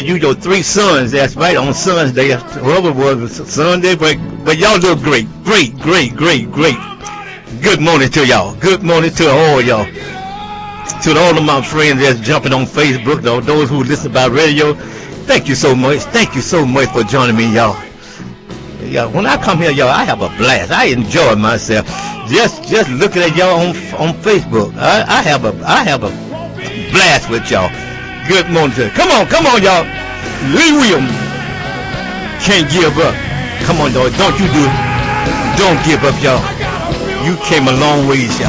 You your three sons. That's right. On Sons Day, whoever was Sunday, but y'all look great, great, great, great, great. Good morning to y'all. Good morning to all y'all. To all of my friends that's jumping on Facebook, those who listen by radio. Thank you so much. Thank you so much for joining me, y'all. Yeah, when I come here, y'all, I have a blast. I enjoy myself. Just looking at y'all on Facebook. I have a blast with y'all. Good morning to you. Come on, y'all. Lee Williams can't give up. Come on, dog. Don't you do it. Don't give up, y'all. You came a long ways, y'all.